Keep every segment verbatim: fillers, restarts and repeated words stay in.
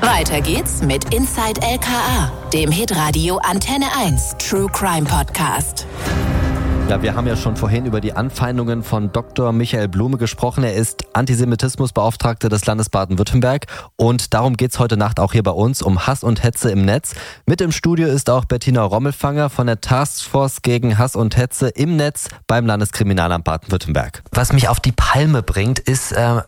Weiter geht's mit Inside L K A, dem Hitradio Antenne eins True Crime Podcast. Ja, wir haben ja schon vorhin über die Anfeindungen von Doktor Michael Blume gesprochen. Er ist Antisemitismusbeauftragter des Landes Baden-Württemberg und darum geht's heute Nacht auch hier bei uns, um Hass und Hetze im Netz. Mit im Studio ist auch Bettina Rommelfanger von der Taskforce gegen Hass und Hetze im Netz beim Landeskriminalamt Baden-Württemberg. Was mich auf die Palme bringt, ist, äh,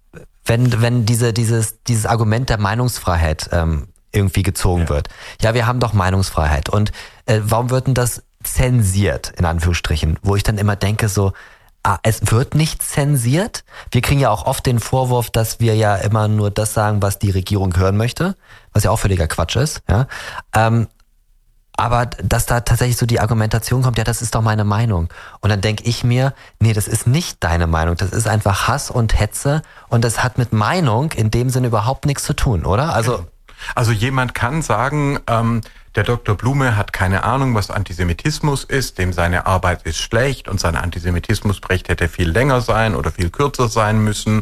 wenn, wenn diese, dieses, dieses Argument der Meinungsfreiheit ähm, irgendwie gezogen ja. wird. Ja, wir haben doch Meinungsfreiheit. Und äh, warum wird denn das zensiert, in Anführungsstrichen, wo ich dann immer denke so, ah, es wird nicht zensiert. Wir kriegen ja auch oft den Vorwurf, dass wir ja immer nur das sagen, was die Regierung hören möchte, was ja auch völliger Quatsch ist. Ja, ähm, aber dass da tatsächlich so die Argumentation kommt, ja, das ist doch meine Meinung. Und dann denke ich mir, nee, das ist nicht deine Meinung, das ist einfach Hass und Hetze und das hat mit Meinung in dem Sinne überhaupt nichts zu tun, oder? Also, also jemand kann sagen, ähm, der Doktor Blume hat keine Ahnung, was Antisemitismus ist, dem seine Arbeit ist schlecht und sein Antisemitismusbericht hätte viel länger sein oder viel kürzer sein müssen.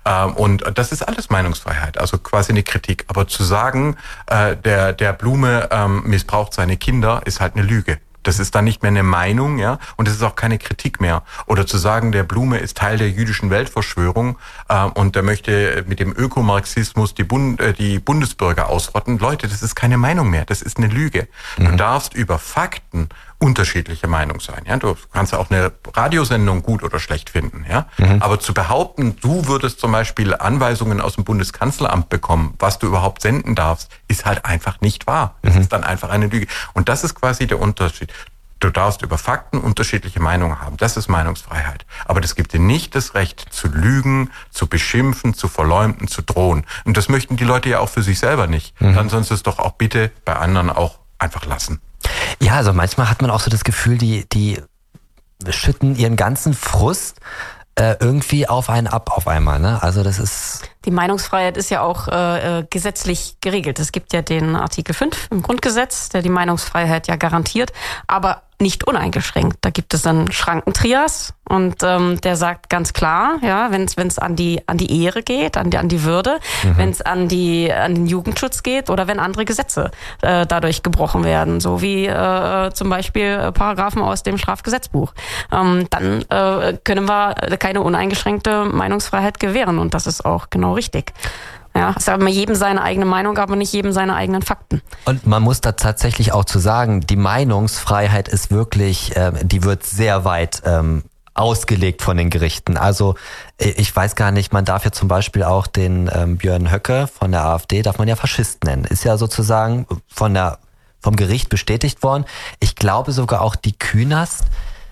Und das ist alles Meinungsfreiheit, also quasi eine Kritik. Aber zu sagen, der, der Blume missbraucht seine Kinder, ist halt eine Lüge. Das ist dann nicht mehr eine Meinung, ja, und es ist auch keine Kritik mehr. Oder zu sagen, der Blume ist Teil der jüdischen Weltverschwörung äh, und der möchte mit dem Ökomarxismus die, Bund, äh, die Bundesbürger ausrotten. Leute, das ist keine Meinung mehr, das ist eine Lüge. Mhm. Du darfst über Fakten unterschiedliche Meinung sein. Ja, du kannst auch eine Radiosendung gut oder schlecht finden. Ja, mhm. aber zu behaupten, du würdest zum Beispiel Anweisungen aus dem Bundeskanzleramt bekommen, was du überhaupt senden darfst, ist halt einfach nicht wahr. Das mhm. ist dann einfach eine Lüge. Und das ist quasi der Unterschied. Du darfst über Fakten unterschiedliche Meinungen haben. Das ist Meinungsfreiheit. Aber das gibt dir nicht das Recht zu lügen, zu beschimpfen, zu verleumden, zu drohen. Und das möchten die Leute ja auch für sich selber nicht. Mhm. Dann sollen sie es doch auch bitte bei anderen auch einfach lassen. Ja, also manchmal hat man auch so das Gefühl, die, die schütten ihren ganzen Frust äh, irgendwie auf einen ab auf einmal, ne? Also das ist... Die Meinungsfreiheit ist ja auch äh, gesetzlich geregelt. Es gibt ja den Artikel fünf im Grundgesetz, der die Meinungsfreiheit ja garantiert, aber nicht uneingeschränkt. Da gibt es dann Schrankentrias und ähm, der sagt ganz klar, ja, wenn es wenn es an die an die Ehre geht, an die an die Würde, mhm. wenn es an die an den Jugendschutz geht oder wenn andere Gesetze äh, dadurch gebrochen werden, so wie äh, zum Beispiel Paragraphen aus dem Strafgesetzbuch, ähm, dann äh, können wir keine uneingeschränkte Meinungsfreiheit gewähren und das ist auch genau richtig. Ja, es ist aber jedem seine eigene Meinung, aber nicht jedem seine eigenen Fakten. Und man muss da tatsächlich auch zu sagen, die Meinungsfreiheit ist wirklich, äh, die wird sehr weit ähm, ausgelegt von den Gerichten. Also ich weiß gar nicht, man darf ja zum Beispiel auch den ähm, Björn Höcke von der AfD, darf man ja Faschist nennen. Ist ja sozusagen von der vom Gericht bestätigt worden. Ich glaube sogar auch die Künast,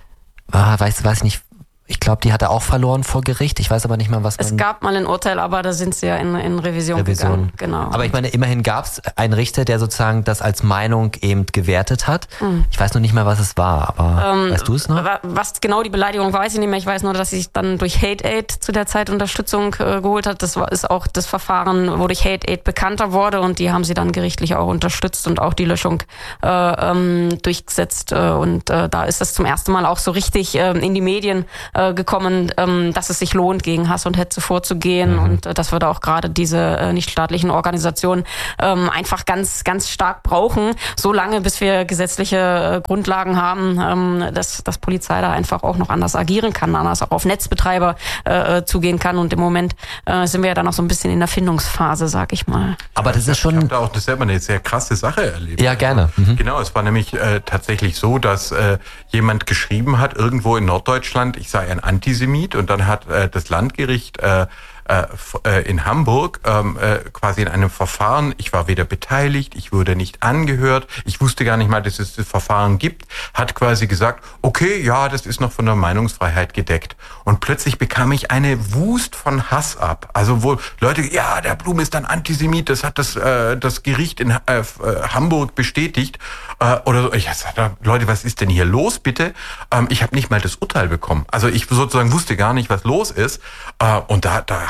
ah, weiß, weiß nicht, ich glaube, die hat er auch verloren vor Gericht. Ich weiß aber nicht mal, was man... Es gab mal ein Urteil, aber da sind sie ja in, in Revision, Revision gegangen. Genau. Aber ich meine, immerhin gab es einen Richter, der sozusagen das als Meinung eben gewertet hat. Mhm. Ich weiß noch nicht mal, was es war, aber ähm, weißt du es noch? Was genau die Beleidigung weiß ich nicht mehr. Ich weiß nur, dass sie sich dann durch Hate Aid zu der Zeit Unterstützung äh, geholt hat. Das war, ist auch das Verfahren, wo durch Hate Aid bekannter wurde und die haben sie dann gerichtlich auch unterstützt und auch die Löschung äh, ähm, durchgesetzt. Äh, und äh, da ist das zum ersten Mal auch so richtig äh, in die Medien äh, gekommen, dass es sich lohnt, gegen Hass und Hetze vorzugehen mhm. und dass wir da auch gerade diese nichtstaatlichen Organisationen einfach ganz, ganz stark brauchen, so lange, bis wir gesetzliche Grundlagen haben, dass, dass Polizei da einfach auch noch anders agieren kann, anders auch auf Netzbetreiber äh, zugehen kann und im Moment äh, sind wir ja dann noch so ein bisschen in der Findungsphase, sag ich mal. Aber das ist schon... Ich habe da auch das selber eine sehr krasse Sache erlebt. Ja, gerne. Mhm. Genau, es war nämlich äh, tatsächlich so, dass äh, jemand geschrieben hat, irgendwo in Norddeutschland, ich sei ein Antisemit, und dann hat äh, das Landgericht äh, äh, in Hamburg ähm, äh, quasi in einem Verfahren, ich war weder beteiligt, ich wurde nicht angehört, ich wusste gar nicht mal, dass es das Verfahren gibt, hat quasi gesagt, okay, ja, das ist noch von der Meinungsfreiheit gedeckt. Und plötzlich bekam ich eine Wust von Hass ab. Also wo Leute, ja, der Blume ist ein Antisemit, das hat das, äh, das Gericht in äh, Hamburg bestätigt. Äh, oder so. Ich sagte, Leute, was ist denn hier los, bitte? Ähm, ich habe nicht mal das Urteil bekommen. Also ich sozusagen wusste gar nicht, was los ist. Äh, und da, da habe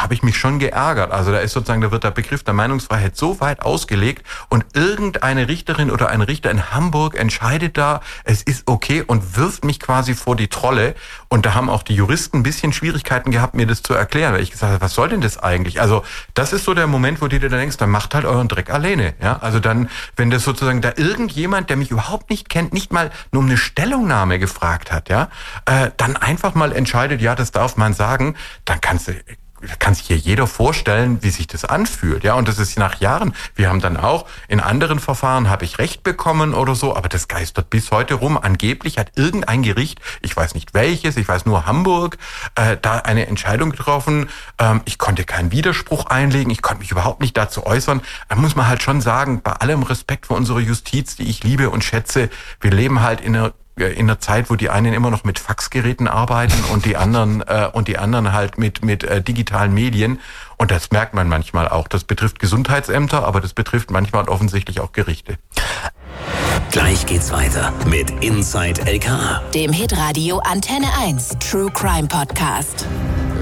habe ich mich schon geärgert. Also da ist sozusagen, da wird der Begriff der Meinungsfreiheit so weit ausgelegt und irgendeine Richterin oder ein Richter in Hamburg entscheidet da, es ist okay und wirft mich quasi vor die Trolle. Und da haben auch die Juristen ein bisschen Schwierigkeiten gehabt, mir das zu erklären, weil ich gesagt habe, was soll denn das eigentlich? Also das ist so der Moment, wo du dir dann denkst, dann macht halt euren Dreck alleine. Ja, also dann, wenn das sozusagen da irgendjemand, der mich überhaupt nicht kennt, nicht mal nur um eine Stellungnahme gefragt hat, ja, äh, dann einfach mal entscheidet, ja, das darf man sagen, dann kannst du kann sich hier jeder vorstellen, wie sich das anfühlt, ja, und das ist nach Jahren. Wir haben dann auch in anderen Verfahren habe ich Recht bekommen oder so, aber das geistert bis heute rum. Angeblich hat irgendein Gericht, ich weiß nicht welches, ich weiß nur Hamburg, äh, da eine Entscheidung getroffen. Ähm, ich konnte keinen Widerspruch einlegen, ich konnte mich überhaupt nicht dazu äußern. Da muss man halt schon sagen, bei allem Respekt vor unserer Justiz, die ich liebe und schätze, wir leben halt in einer in der Zeit, wo die einen immer noch mit Faxgeräten arbeiten und die anderen äh, und die anderen halt mit mit äh, digitalen Medien, und das merkt man manchmal auch. Das betrifft Gesundheitsämter, aber das betrifft manchmal offensichtlich auch Gerichte. Gleich geht's weiter mit Inside L K A, dem Hitradio Antenne eins True Crime Podcast.